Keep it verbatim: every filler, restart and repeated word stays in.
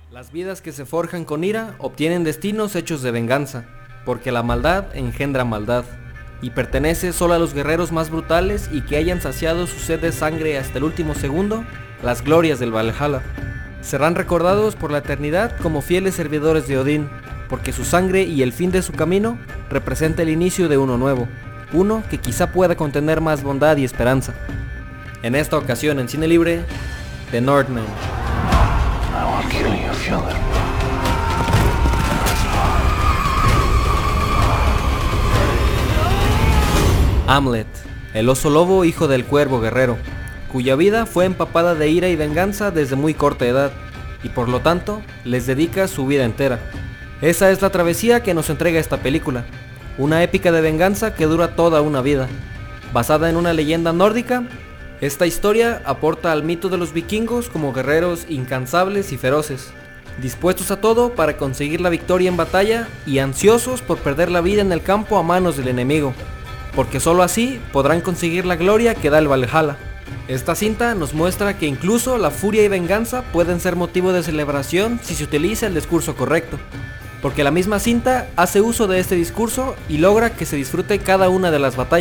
Las vidas que se forjan con ira obtienen destinos hechos de venganza, porque la maldad engendra maldad, y pertenece solo a los guerreros más brutales y que hayan saciado su sed de sangre hasta el último segundo, las glorias del Valhalla. Serán recordados por la eternidad como fieles servidores de Odín, porque su sangre y el fin de su camino representa el inicio de uno nuevo, uno que quizá pueda contener más bondad y esperanza. En esta ocasión en Cine Libre, The Northman. I will kill you, feel it. Hamlet, el oso lobo hijo del cuervo guerrero, cuya vida fue empapada de ira y venganza desde muy corta edad, y por lo tanto les dedica su vida entera. Esa es la travesía que nos entrega esta película, una épica de venganza que dura toda una vida. Basada en una leyenda nórdica, esta historia aporta al mito de los vikingos como guerreros incansables y feroces, dispuestos a todo para conseguir la victoria en batalla y ansiosos por perder la vida en el campo a manos del enemigo, porque solo así podrán conseguir la gloria que da el Valhalla. Esta cinta nos muestra que incluso la furia y venganza pueden ser motivo de celebración si se utiliza el discurso correcto, porque la misma cinta hace uso de este discurso y logra que se disfrute cada una de las batallas.